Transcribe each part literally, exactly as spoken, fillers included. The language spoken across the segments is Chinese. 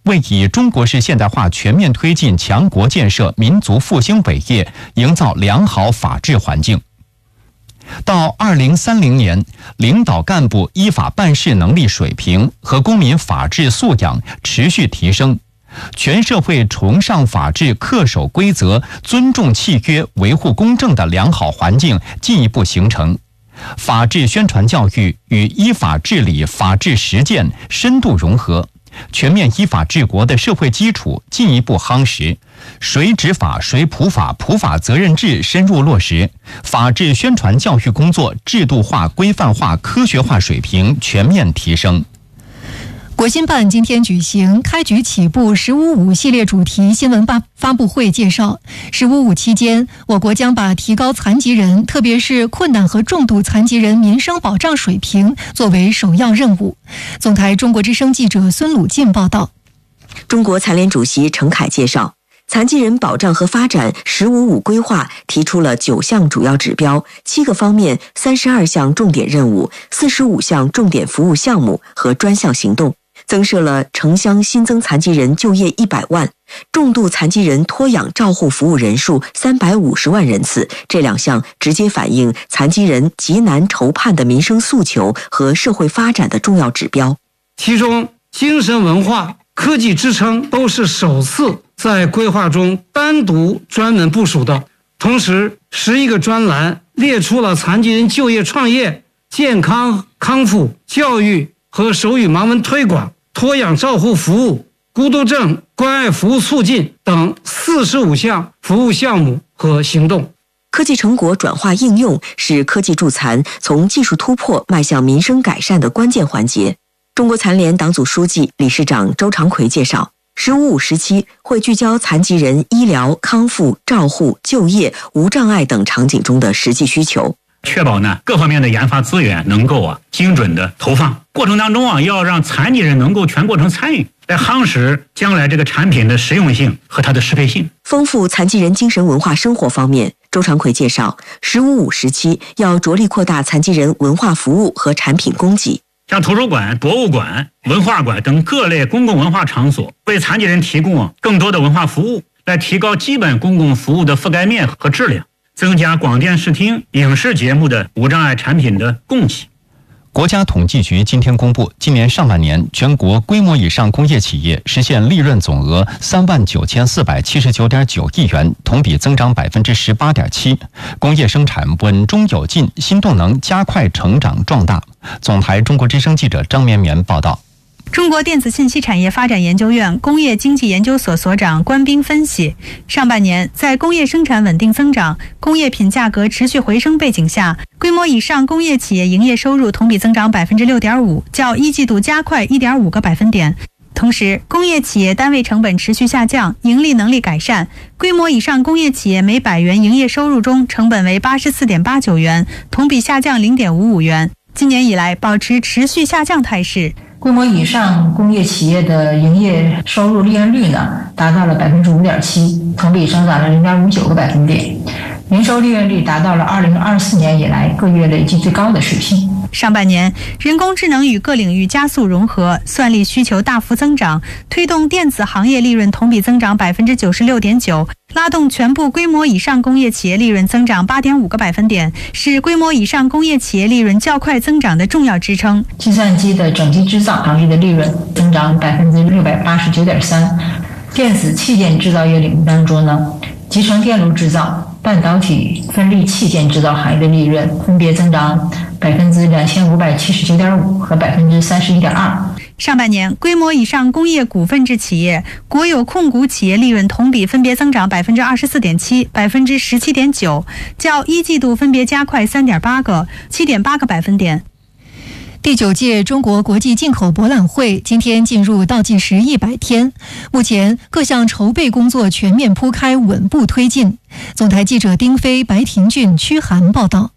为以中国式现代化全面推进强国建设、民族复兴伟业营造良好法治环境。到二零三零年，领导干部依法办事能力水平和公民法治素养持续提升，全社会崇尚法治、恪守规则、尊重契约、维护公正的良好环境进一步形成，法治宣传教育与依法治理、法治实践深度融合，全面依法治国的社会基础进一步夯实，谁执法谁普法、普法责任制深入落实，法治宣传教育工作制度化、规范化、科学化水平全面提升。 国新办今天举行开局起步“十五五”系列主题新闻发发布会，介绍“十五五”期间，我国将把提高残疾人，特别是困难和重度残疾人民生保障水平作为首要任务。总台中国之声记者孙鲁进报道。 中国残联主席陈凯介绍，残疾人保障和发展“十五五”规划提出了九项主要指标、七个方面、三十二项重点任务、四十五项重点服务项目和专项行动。增设了城乡新增残疾人就业一百万，重度残疾人托养照护服务人数三百五十万人次，这两项直接反映残疾人极难筹盼的民生诉求和社会发展的重要指标。 其中，精神文化、科技支撑都是首次在规划中单独专门部署的。同时，十一个专栏列出了残疾人就业创业、健康康复、教育和手语盲文推广、托养照护服务、孤独症关爱服务促进等四十五项服务项目和行动。 科技成果转化应用是科技助残从技术突破迈向民生改善的关键环节。中国残联党组书记、理事长周长奎介绍，十五五时期会聚焦残疾人医疗、康复、照护、就业、无障碍等场景中的实际需求， 确保呢各方面的研发资源能够啊精准的投放，过程当中啊要让残疾人能够全过程参与，来夯实将来这个产品的实用性和它的适配性。 丰富残疾人精神文化生活方面，周长奎介绍，十五五时期要着力扩大残疾人文化服务和产品供给， 像图书馆、博物馆、文化馆等各类公共文化场所，为残疾人提供啊更多的文化服务，来提高基本公共服务的覆盖面和质量，增加广电视听、影视节目的无障碍产品的供给。 国家统计局今天公布，今年上半年全国规模以上工业企业实现利润总额三万九千四百七十九点九亿元，同比增长百分之十八点七，工业生产稳中有进，新动能加快成长壮大。总台中国之声记者张绵绵报道。 中国电子信息产业发展研究院工业经济研究所所长关斌分析，上半年在工业生产稳定增长、工业品价格持续回升背景下，规模以上工业企业营业收入同比增长百分之六点五，较一季度加快一点五个百分点。同时，工业企业单位成本持续下降，盈利能力改善。规模以上工业企业每百元营业收入中，成本为八十四点八九元，同比下降零点五五元。今年以来保持持续下降态势。 规模以上工业企业的营业收入利润率呢，达到了百分之五点七，同比增长了零点五九个百分点，营收利润率达到了二零二四年以来个月累计最高的水平。 上半年，人工智能与各领域加速融合，算力需求大幅增长，推动电子行业利润同比增长百分之九十六点九，拉动全部规模以上工业企业利润增长八点五个百分点，是规模以上工业企业利润较快增长的重要支撑。 计算机的整机制造行业的利润增长百分之六百八十九点三，电子器件制造业领域当中呢，集成电路制造、半导体分立器件制造行业的利润分别增长百分之两千五百七十九点五和百分之三十一点二。 上半年，规模以上工业股份制企业、国有控股企业利润同比分别增长百分之二十四点七、百分之十七点九，较一季度分别加快三点八个、七点八个百分点。 第九届中国国际进口博览会今天进入倒计时一百天，目前各项筹备工作全面铺开，稳步推进。总台记者丁飞、白廷俊、屈涵报道。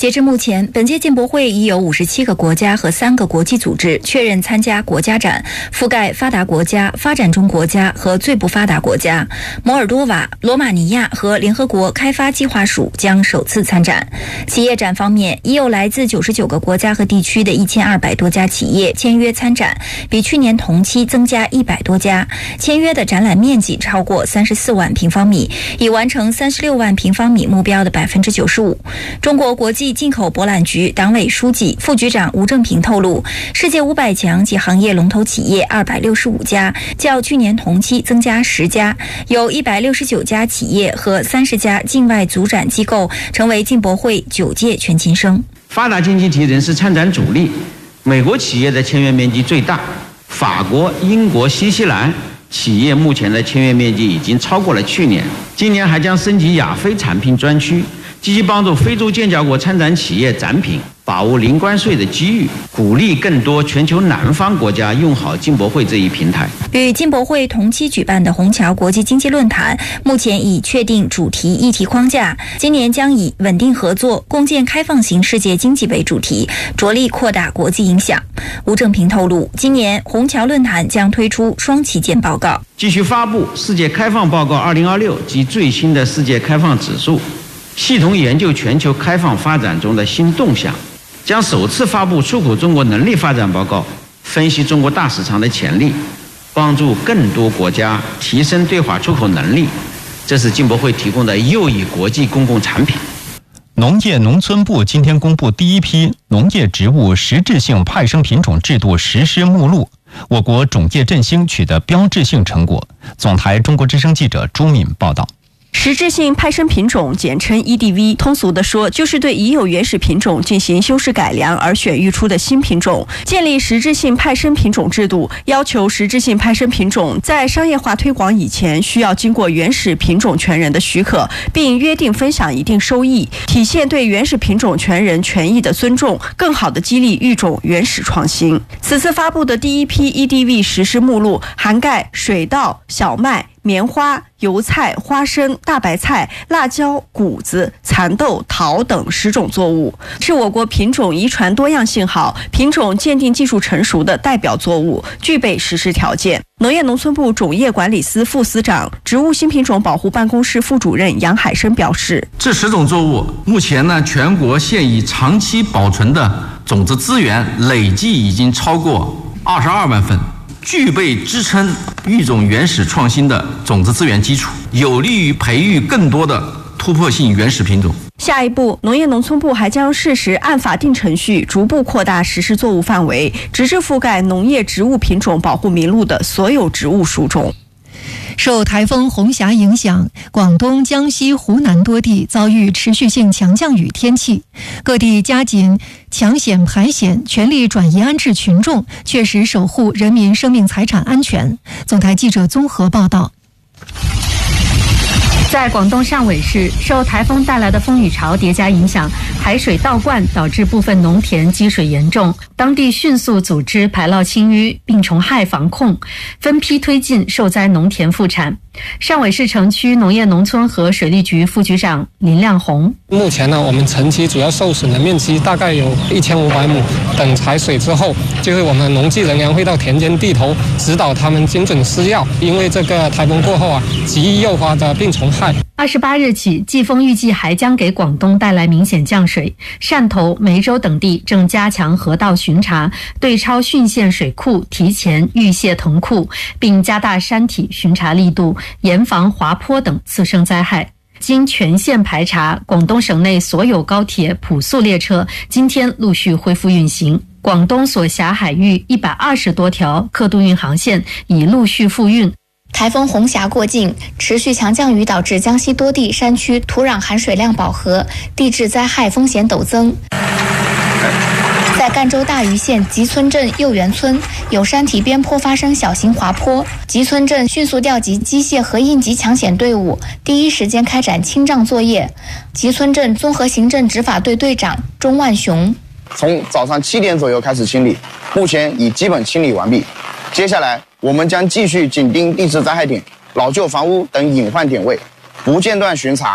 截至目前，本届进博会已有五十七个国家和三个国际组织确认参加国家展，覆盖发达国家、发展中国家和最不发达国家。摩尔多瓦、罗马尼亚和联合国开发计划署将首次参展。企业展方面，已有来自九十九个国家和地区的一千二百多家企业签约参展，比去年同期增加一百多家。签约的展览面积超过三十四万平方米，已完成三十六万平方米目标的百分之九十五。中国国际进口博览局党委书记、副局长吴正平透露，世界五百强及行业龙头企业二百六十五家，较去年同期增加十家，有一百六十九家企业和三十家境外组展机构成为进博会九届全勤生。 发达经济体仍是参展主力，美国企业的签约面积最大，法国、英国、新西兰企业目前的签约面积已经超过了去年。今年还将升级亚非产品专区，积极帮助非洲建交国参展企业展品把握零关税的机遇，鼓励更多全球南方国家用好进博会这一平台。 与进博会同期举办的虹桥国际经济论坛，目前已确定主题议题框架，今年将以稳定合作、共建开放型世界经济为主题，着力扩大国际影响。吴正平透露，今年虹桥论坛将推出双旗舰报告， 继续发布世界开放报告二零二六及最新的世界开放指数，系统研究全球开放发展中的新动向，将首次发布出口中国能力发展报告，分析中国大市场的潜力，帮助更多国家提升对华出口能力。这是进博会提供的又一国际公共产品。 农业农村部今天公布第一批农业植物实质性派生品种制度实施目录，我国种业振兴取得标志性成果。总台中国之声记者朱敏报道。 实质性派生品种简称 E D V， 通俗地说就是对已有原始品种进行修饰改良而选育出的新品种。建立实质性派生品种制度，要求实质性派生品种在商业化推广以前需要经过原始品种权人的许可，并约定分享一定收益，体现对原始品种权人权益的尊重，更好地激励育种原始创新。此次发布的第一批 E D V 实施目录涵盖水稻、小麦、棉花、油菜、花生、大白菜、辣椒、谷子、蚕豆、桃等十种作物，是我国品种遗传多样性好、品种鉴定技术成熟的代表作物，具备实施条件。农业农村部种业管理司副司长、植物新品种保护办公室副主任杨海生表示， 这十种作物目前呢，全国现已长期保存的种子资源累计已经超过二十二万份，具备支撑育种原始创新的种子资源基础，有利于培育更多的突破性原始品种。 下一步，农业农村部还将适时按法定程序逐步扩大实施作物范围，直至覆盖农业植物品种保护名录的所有植物属种。 受台风红霞影响，广东、江西、湖南多地遭遇持续性强降雨天气，各地加紧抢险排险，全力转移安置群众，确实守护人民生命财产安全。总台记者综合报道。 在广东汕尾市，受台风带来的风雨潮叠加影响，海水倒灌导致部分农田积水严重，当地迅速组织排涝清淤、病虫害防控，分批推进受灾农田复产。汕尾市城区农业农村和水利局副局长林亮红： 目前呢，我们城区主要受损的面积大概有一千五百亩。等排水之后，就是我们农技人员会到田间地头指导他们精准施药，因为这个台风过后啊，极易诱发的病虫害。 二十八日起，季风预计还将给广东带来明显降水。汕头、梅州等地正加强河道巡查，对超浚县水库提前预泄腾库，并加大山体巡查力度，严防滑坡等次生灾害。经全线排查，广东省内所有高铁、普速列车今天陆续恢复运行。广东所辖海域一百二十多条客渡运航线已陆续复运。 台风红霞过境，持续强降雨导致江西多地山区土壤含水量饱和，地质灾害风险陡增。在赣州大余县集村镇右园村，有山体边坡发生小型滑坡，集村镇迅速调集机械和应急抢险队伍，第一时间开展清障作业。集村镇综合行政执法队队长钟万雄： 从早上七点左右开始清理，目前已基本清理完毕。接下来我们将继续紧盯地质灾害点、老旧房屋等隐患点位，不间断巡查。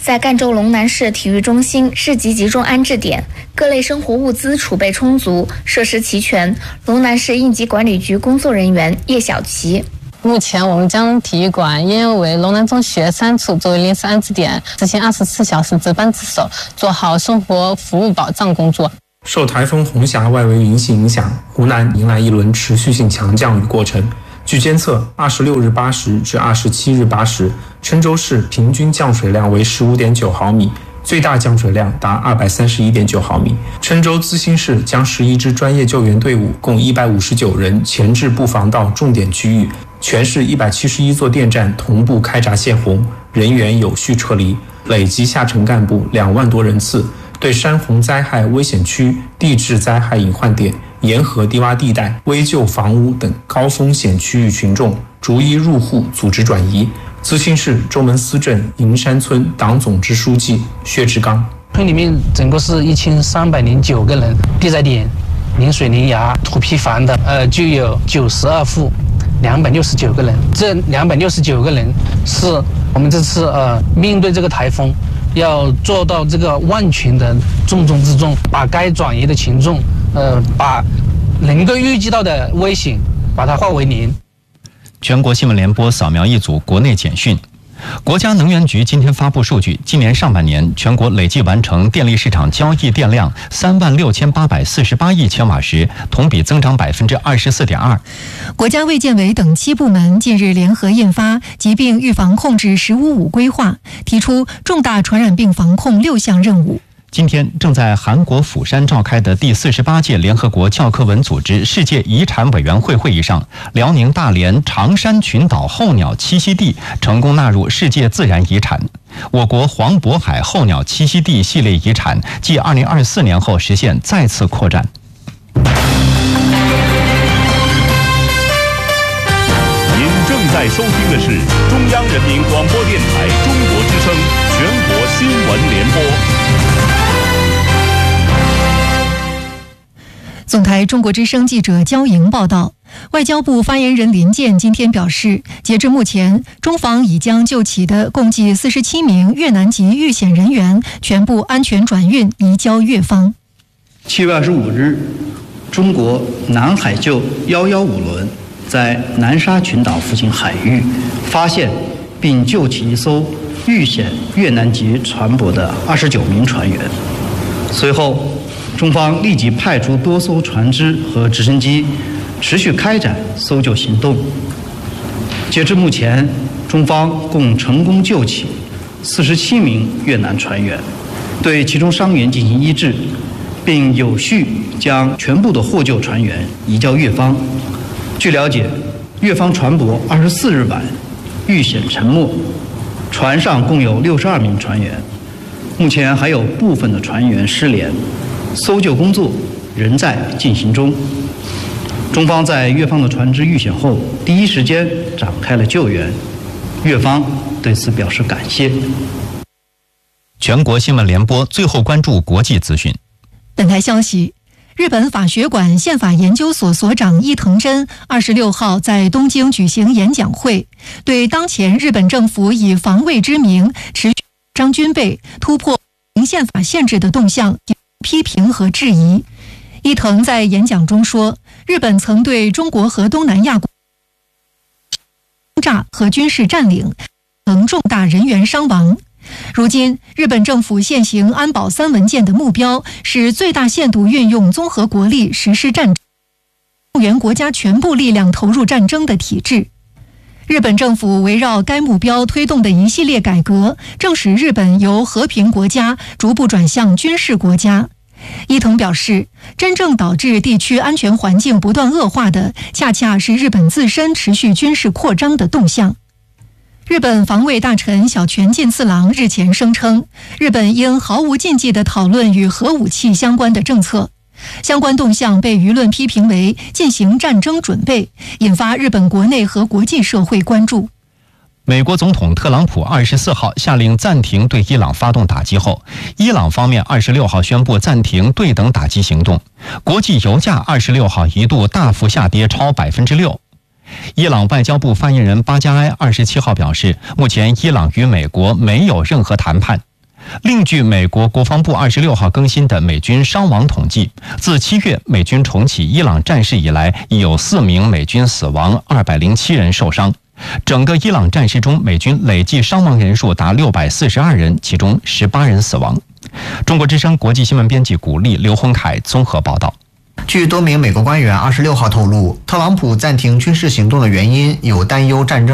在赣州龙南市体育中心市级集中安置点，各类生活物资储备充足，设施齐全。龙南市应急管理局工作人员叶小琪。 目前我们将体育馆应为龙南中学三处作为临时安置点，执行二十四小时值班值守，做好生活服务保障工作。 受台风红霞外围云系影响，湖南迎来一轮持续性强降雨过程。据监测，二十六日八时至二十七日八时，郴州市平均降水量为十五点九毫米，最大降水量达二百三十一点九毫米。郴州资兴市将十一支专业救援队伍，共一百五十九人前置布防到重点区域，全市一百七十一座电站同步开闸泄洪，人员有序撤离，累计下沉干部两万多人次。对山洪灾害危险区、地质灾害隐患点、沿河低洼地带、危旧房屋等高风险区域群众逐一入户组织转移。资兴市周门司镇银山村党总支书记薛志刚： 村里面整个是一千三百零九个人，地灾点、临水临崖、土坯房的，呃，就有九十二户，两百六十九个人。这两百六十九个人是我们这次呃面对这个台风，要做到这个万全的重中之重，把该转移的群众，呃，把能够预计到的危险，把它化为零。 全国新闻联播扫描一组国内简讯。国家能源局今天发布数据，今年上半年全国累计完成电力市场交易电量三万六千八百四十八亿千瓦时，同比增长百分之二十四点二。 国家卫健委等七部门近日联合印发《疾病预防控制“十五五”规划》，提出重大传染病防控六项任务。 今天正在韩国釜山召开的第四十八届联合国教科文组织世界遗产委员会会议上，辽宁大连长山群岛候鸟栖息地成功纳入世界自然遗产。我国黄渤海候鸟栖息地系列遗产继二零二四年后实现再次扩展。 您正在收听的是中央人民广播电台中国之声全国新闻联播。 总台中国之声记者焦莹报道，外交部发言人林健今天表示，截至目前，中方已将就起的共计四十七名越南籍遇险人员全部安全转运移交越方。 七月二十五日，中国南海救幺幺五轮在南沙群岛附近海域发现并救起一艘遇险越南籍船舶的二十九名船员。随后，中方立即派出多艘船只和直升机，持续开展搜救行动。截至目前，中方共成功救起四十七名越南船员，对其中伤员进行医治，并有序将全部的获救船员移交越方。据了解，越方船舶二十四日晚遇险沉没，船上共有六十二名船员，目前还有部分的船员失联。搜救工作仍在进行中。中方在越方的船只遇险后，第一时间展开了救援，越方对此表示感谢。 全国新闻联播最后关注国际资讯。 本台消息，日本法学馆宪法研究所所长伊藤真二十六号在东京举行演讲会，对当前日本政府以防卫之名持续张军备、突破宪法限制的动向批评和质疑。伊藤在演讲中说，日本曾对中国和东南亚轰炸和军事占领，曾重大人员伤亡。如今，日本政府现行安保三文件的目标是最大限度运用综合国力实施战争，动员国家全部力量投入战争的体制。日本政府围绕该目标推动的一系列改革，正使日本由和平国家逐步转向军事国家。伊藤表示，真正导致地区安全环境不断恶化的，恰恰是日本自身持续军事扩张的动向。日本防卫大臣小泉进次郎日前声称，日本应毫无禁忌地讨论与核武器相关的政策。相关动向被舆论批评为进行战争准备，引发日本国内和国际社会关注。 美国总统特朗普二十四号下令暂停对伊朗发动打击后，伊朗方面二十六号宣布暂停对等打击行动。国际油价二十六号一度大幅下跌超百分之六。伊朗外交部发言人巴加埃二十七号表示，目前伊朗与美国没有任何谈判。 另据美国国防部二十六号更新的美军伤亡统计，自七月美军重启伊朗战事以来，已有四名美军死亡，二百零七人受伤。整个伊朗战事中，美军累计伤亡人数达六百四十二人，其中十八人死亡。中国之声国际新闻编辑古丽、刘洪凯综合报道。 据多名美国官员二十六号透露，特朗普暂停军事行动的原因有担忧战争